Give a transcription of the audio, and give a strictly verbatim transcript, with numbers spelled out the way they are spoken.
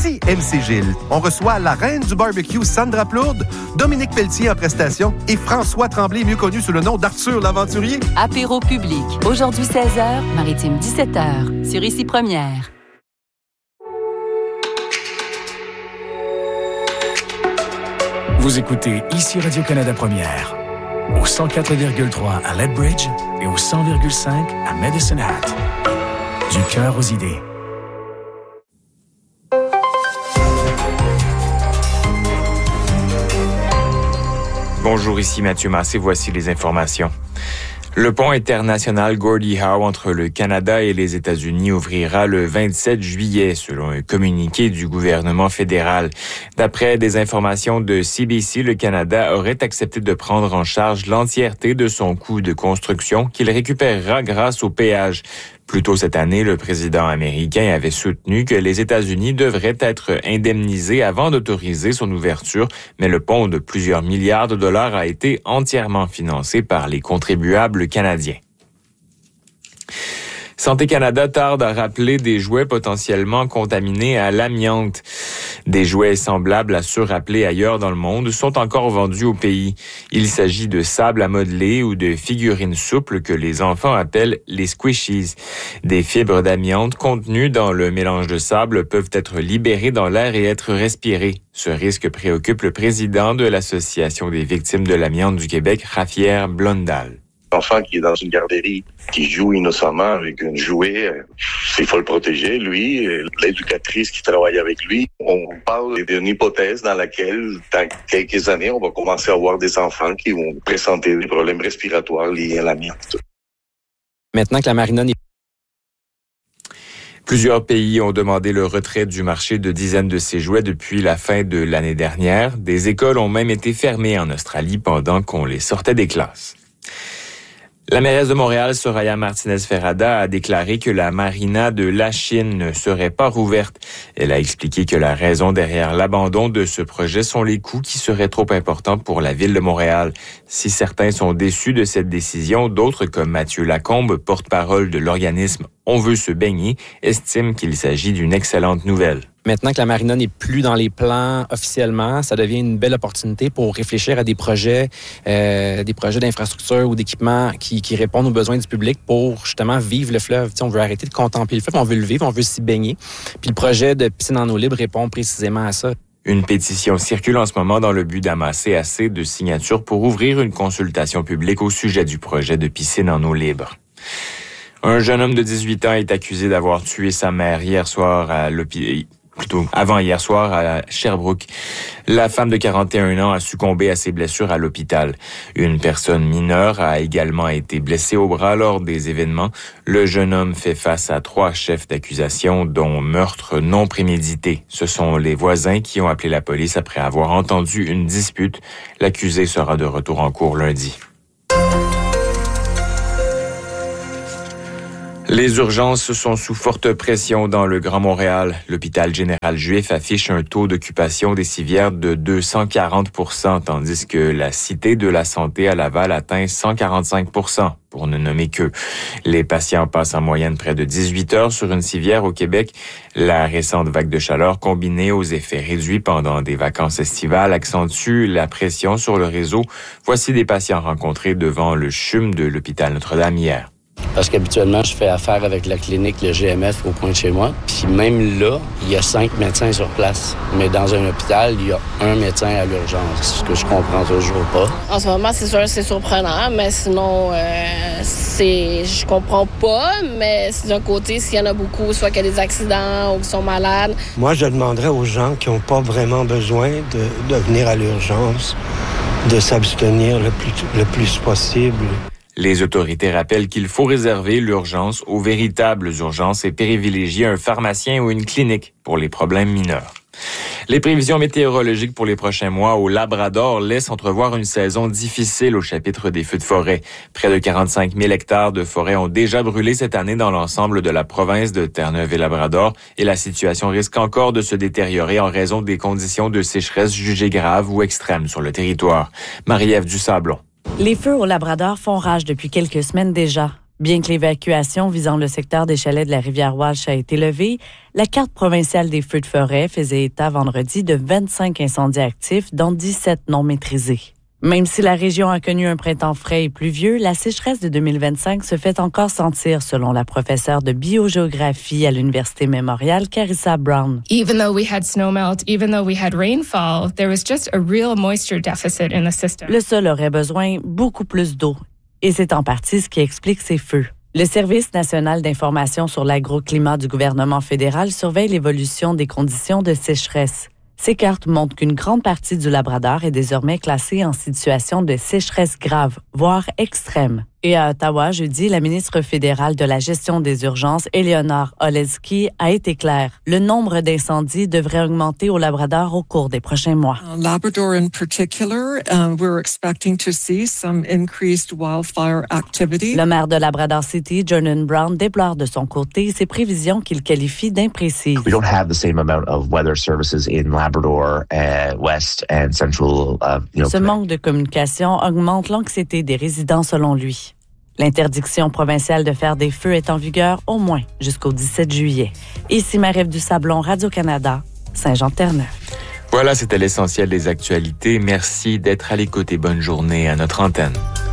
Ici M C Gilles. On reçoit la reine du barbecue Sandra Plourde, Dominique Pelletier en prestation et François Tremblay, mieux connu sous le nom d'Arthur l'Aventurier. Apéro public. Aujourd'hui seize heures, Maritime dix-sept heures. Sur Ici Première. Vous écoutez Ici Radio-Canada Première, au cent quatre virgule trois à Lethbridge et au cent virgule cinq à Medicine Hat. Du cœur aux idées. Bonjour, ici Mathieu Massé, voici les informations. Le pont international Gordie Howe entre le Canada et les États-Unis ouvrira le vingt-sept juillet, selon un communiqué du gouvernement fédéral. D'après des informations de C B C, le Canada aurait accepté de prendre en charge l'entièreté de son coût de construction qu'il récupérera grâce au péage. Plus tôt cette année, le président américain avait soutenu que les États-Unis devraient être indemnisés avant d'autoriser son ouverture, mais le pont de plusieurs milliards de dollars a été entièrement financé par les contribuables canadiens. Santé Canada tarde à rappeler des jouets potentiellement contaminés à l'amiante. Des jouets semblables à ceux rappelés ailleurs dans le monde sont encore vendus au pays. Il s'agit de sable à modeler ou de figurines souples que les enfants appellent les squishies. Des fibres d'amiante contenues dans le mélange de sable peuvent être libérées dans l'air et être respirées. Ce risque préoccupe le président de l'Association des victimes de l'amiante du Québec, Raphaël Blondal. L'enfant qui est dans une garderie, qui joue innocemment avec un jouet, il faut le protéger, lui, l'éducatrice qui travaille avec lui. On parle d'une hypothèse dans laquelle, dans quelques années, on va commencer à avoir des enfants qui vont présenter des problèmes respiratoires liés à l'amiante. Maintenant que la marina n'est Plusieurs pays ont demandé le retrait du marché de dizaines de ces jouets depuis la fin de l'année dernière. Des écoles ont même été fermées en Australie pendant qu'on les sortait des classes. La mairesse de Montréal, Soraya Martinez-Ferrada, a déclaré que la marina de Lachine ne serait pas rouverte. Elle a expliqué que la raison derrière l'abandon de ce projet sont les coûts qui seraient trop importants pour la ville de Montréal. Si certains sont déçus de cette décision, d'autres, comme Mathieu Lacombe, porte-parole de l'organisme On veut se baigner, estiment qu'il s'agit d'une excellente nouvelle. Maintenant que la marina n'est plus dans les plans officiellement, ça devient une belle opportunité pour réfléchir à des projets, euh, des projets d'infrastructure ou d'équipement qui, qui répondent aux besoins du public pour justement vivre le fleuve. T'sais, on veut arrêter de contempler le fleuve, on veut le vivre, on veut s'y baigner. Puis le projet de piscine en eau libre répond précisément à ça. Une pétition circule en ce moment dans le but d'amasser assez de signatures pour ouvrir une consultation publique au sujet du projet de piscine en eau libre. Un jeune homme de dix-huit ans est accusé d'avoir tué sa mère hier soir à l'hôpital. Plutôt avant hier soir à Sherbrooke. La femme de quarante et un ans a succombé à ses blessures à l'hôpital. Une personne mineure a également été blessée au bras lors des événements. Le jeune homme fait face à trois chefs d'accusation, dont meurtre non prémédité. Ce sont les voisins qui ont appelé la police après avoir entendu une dispute. L'accusé sera de retour en cour lundi. Les urgences sont sous forte pression dans le Grand Montréal. L'hôpital général juif affiche un taux d'occupation des civières de deux cent quarante pour cent, tandis que la Cité de la Santé à Laval atteint cent quarante-cinq pour cent, pour ne nommer que. Les patients passent en moyenne près de dix-huit heures sur une civière au Québec. La récente vague de chaleur combinée aux effets réduits pendant des vacances estivales accentue la pression sur le réseau. Voici des patients rencontrés devant le C H U M de l'hôpital Notre-Dame hier. Parce qu'habituellement, je fais affaire avec la clinique, le G M F, au coin de chez moi. Puis même là, il y a cinq médecins sur place. Mais dans un hôpital, il y a un médecin à l'urgence, ce que je comprends toujours pas. En ce moment, c'est sûr, c'est surprenant, mais sinon, euh, c'est, je comprends pas. Mais d'un côté, s'il y en a beaucoup, soit qu'il y a des accidents ou qu'ils sont malades. Moi, je demanderais aux gens qui n'ont pas vraiment besoin de, de venir à l'urgence, de s'abstenir le plus, le plus possible. Les autorités rappellent qu'il faut réserver l'urgence aux véritables urgences et privilégier un pharmacien ou une clinique pour les problèmes mineurs. Les prévisions météorologiques pour les prochains mois au Labrador laissent entrevoir une saison difficile au chapitre des feux de forêt. Près de quarante-cinq mille hectares de forêt ont déjà brûlé cette année dans l'ensemble de la province de Terre-Neuve et Labrador et la situation risque encore de se détériorer en raison des conditions de sécheresse jugées graves ou extrêmes sur le territoire. Marie-Ève Dusablon. Les feux au Labrador font rage depuis quelques semaines déjà. Bien que l'évacuation visant le secteur des chalets de la rivière Walsh a été levée, la carte provinciale des feux de forêt faisait état vendredi de vingt-cinq incendies actifs, dont dix-sept non maîtrisés. Même si la région a connu un printemps frais et pluvieux, la sécheresse de deux mille vingt-cinq se fait encore sentir, selon la professeure de biogéographie à l'Université Memorial, Carissa Brown. Even though we had snowmelt, even though we had rainfall, there was just a real moisture deficit in the system. Le sol aurait besoin beaucoup plus d'eau. Et c'est en partie ce qui explique ces feux. Le Service national d'information sur l'agroclimat du gouvernement fédéral surveille l'évolution des conditions de sécheresse. Ces cartes montrent qu'une grande partie du Labrador est désormais classée en situation de sécheresse grave, voire extrême. Et à Ottawa, jeudi, la ministre fédérale de la gestion des urgences, Eleanor Oleski, a été claire. Le nombre d'incendies devrait augmenter au Labrador au cours des prochains mois. Uh, Labrador in particular, uh, we're expecting to see some increased wildfire activity. Le maire de Labrador City, Jordan Brown, déplore de son côté ses prévisions qu'il qualifie d'imprécises. We don't have the same amount of weather services in Labrador, uh, West and Central. Uh, you know, Ce manque de communication augmente l'anxiété des résidents, selon lui. L'interdiction provinciale de faire des feux est en vigueur au moins jusqu'au dix-sept juillet. Ici Marie-Ève Dusablon, Radio-Canada, Saint-Jean-Terre-Neuve. Voilà, c'était l'essentiel des actualités. Merci d'être à l'écoute et bonne journée à notre antenne.